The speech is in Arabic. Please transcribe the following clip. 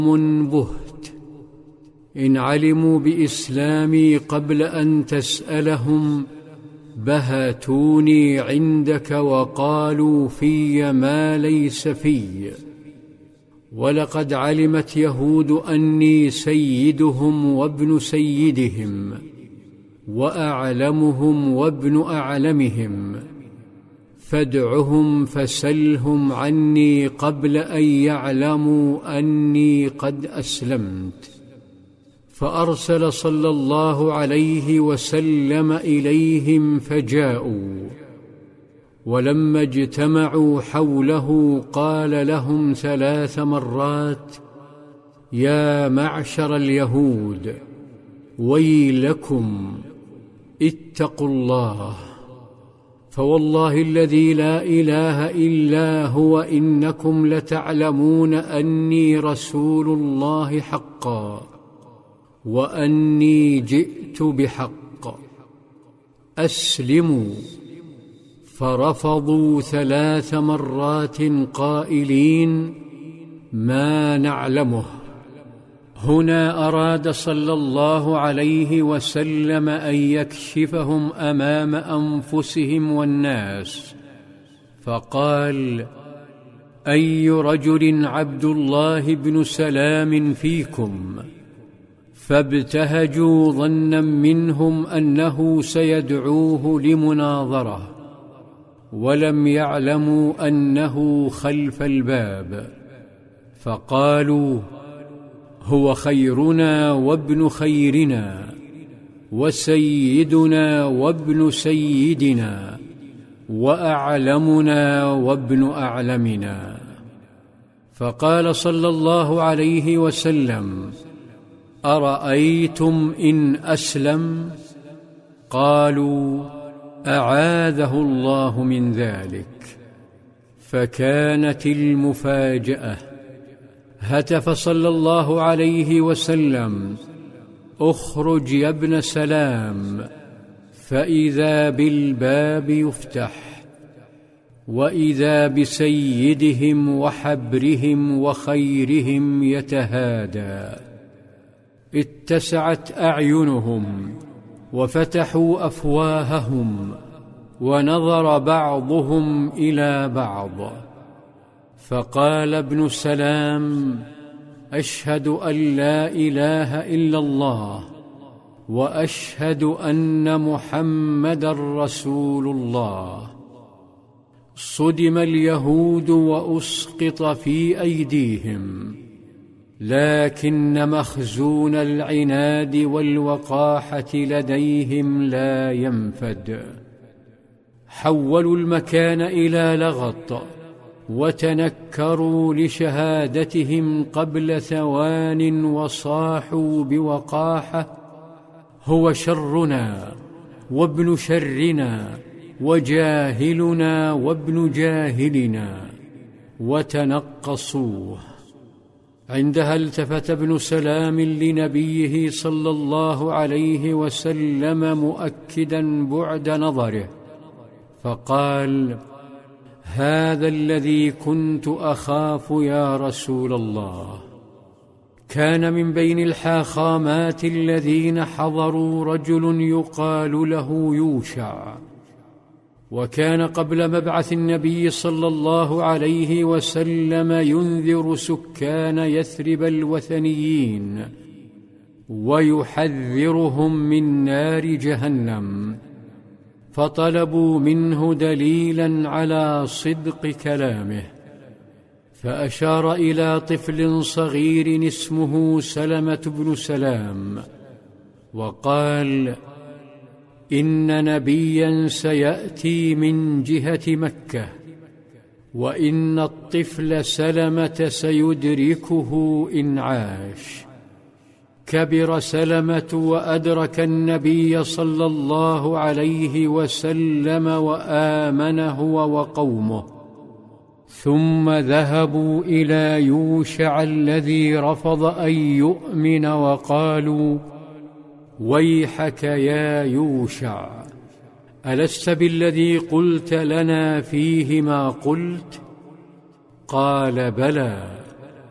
بهت إن علموا بإسلامي قبل أن تسألهم بهتوني عندك وقالوا في ما ليس في. ولقد علمت يهود أني سيدهم وابن سيدهم وأعلمهم وابن أعلمهم، فادعهم فسلهم عني قبل أن يعلموا أني قد أسلمت. فأرسل صلى الله عليه وسلم إليهم فجاءوا، ولما اجتمعوا حوله قال لهم 3 مرات: يا معشر اليهود، ويلكم، اتقوا الله، فوالله الذي لا إله إلا هو إنكم لتعلمون أني رسول الله حقا، وأني جئت بحق، أسلموا. فرفضوا 3 مرات قائلين: ما نعلمه. هنا أراد صلى الله عليه وسلم أن يكشفهم أمام أنفسهم والناس، فقال: أي رجل عبد الله بن سلام فيكم؟ فابتهجوا ظنا منهم أنه سيدعوه لمناظرة، ولم يعلموا أنه خلف الباب، فقالوا: هو خيرنا وابن خيرنا وسيدنا وابن سيدنا وأعلمنا وابن أعلمنا. فقال صلى الله عليه وسلم: أرأيتم إن أسلم؟ قالوا: أعاذه الله من ذلك. فكانت المفاجأة: هتف صلى الله عليه وسلم: اخرج يا ابن سلام، فإذا بالباب يفتح، وإذا بسيدهم وحبرهم وخيرهم يتهادى. اتسعت أعينهم وفتحوا أفواههم، ونظر بعضهم إلى بعض، فقال ابن سلام: أشهد أن لا إله إلا الله، وأشهد أن محمدًا رسول الله. صدم اليهود وأسقط في أيديهم، لكن مخزون العناد والوقاحة لديهم لا ينفد. حولوا المكان إلى لغط، وتنكروا لشهادتهم قبل ثوان، وصاحوا بوقاحة: هو شرنا وابن شرنا وجاهلنا وابن جاهلنا، وتنقصوه. عندها التفت ابن سلام لنبيه صلى الله عليه وسلم مؤكدا بعد نظره، فقال: هذا الذي كنت أخاف يا رسول الله. كان من بين الحاخامات الذين حضروا رجل يقال له يوشع، وكان قبل مبعث النبي صلى الله عليه وسلم ينذر سكان يثرب الوثنيين ويحذرهم من نار جهنم، فطلبوا منه دليلا على صدق كلامه، فأشار إلى طفل صغير اسمه سلمة بن سلام، وقال: إن نبيا سيأتي من جهة مكة، وإن الطفل سلمة سيدركه إن عاش. كبر سلمة وأدرك النبي صلى الله عليه وسلم وآمن هو وقومه، ثم ذهبوا إلى يوشع الذي رفض أن يؤمن، وقالوا: ويحك يا يوشع، ألست بالذي قلت لنا فيه ما قلت؟ قال: بلى،